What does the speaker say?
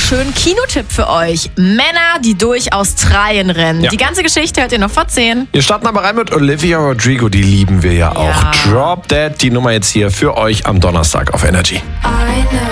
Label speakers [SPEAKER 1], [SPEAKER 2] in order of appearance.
[SPEAKER 1] schönen Kinotipp für euch. Männer, die durch Australien rennen.
[SPEAKER 2] Ja.
[SPEAKER 1] Die ganze Geschichte hört ihr noch vor 10.
[SPEAKER 2] Wir starten aber rein mit Olivia Rodrigo, die lieben wir ja auch.
[SPEAKER 1] Ja.
[SPEAKER 2] Drop Dead, die Nummer jetzt hier für euch am Donnerstag auf Energy.